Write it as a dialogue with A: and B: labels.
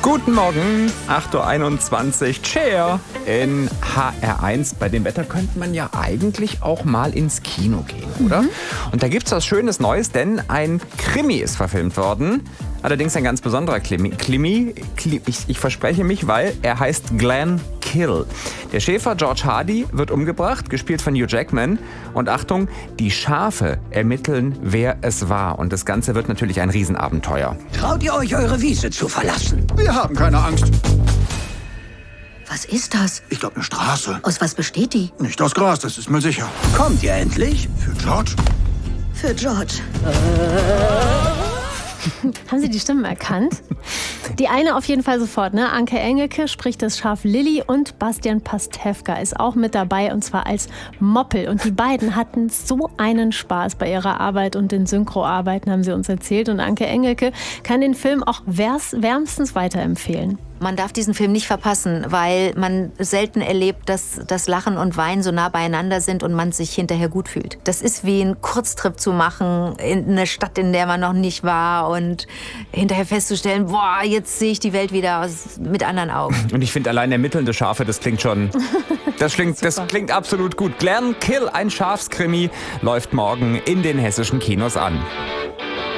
A: Guten Morgen, 8.21 Uhr, Cheer in HR1. Bei dem Wetter könnte man ja eigentlich auch mal ins Kino gehen, oder? Und da gibt's was Schönes Neues, denn ein Krimi ist verfilmt worden. Allerdings ein ganz besonderer Krimi. Ich verspreche mich, weil er heißt Glenn Kill. Der Schäfer George Hardy wird umgebracht, gespielt von Hugh Jackman. Und Achtung, die Schafe ermitteln, wer es war. Und das Ganze wird natürlich ein Riesenabenteuer.
B: Traut ihr euch, eure Wiese zu verlassen?
C: Wir haben keine Angst.
D: Was ist das?
C: Ich glaube, eine Straße.
D: Aus was besteht die?
C: Nicht aus Gras, das ist mir sicher.
B: Kommt ihr endlich?
C: Für George?
D: Für George.
E: Haben Sie die Stimmen erkannt? Die eine auf jeden Fall sofort, ne? Anke Engelke spricht das Schaf Lilly und Bastian Pastewka ist auch mit dabei, und zwar als Moppel. Und die beiden hatten so einen Spaß bei ihrer Arbeit und den Synchroarbeiten, haben sie uns erzählt. Und Anke Engelke kann den Film auch wärmstens weiterempfehlen.
F: Man darf diesen Film nicht verpassen, weil man selten erlebt, dass das Lachen und Weinen so nah beieinander sind und man sich hinterher gut fühlt. Das ist wie ein Kurztrip zu machen in eine Stadt, in der man noch nicht war, und hinterher festzustellen, boah, jetzt sehe ich die Welt wieder mit anderen Augen.
A: Und ich finde, allein ermittelnde Schafe, das klingt schon... Das klingt absolut gut. Glenn Kill, ein Schafskrimi, läuft morgen in den hessischen Kinos an.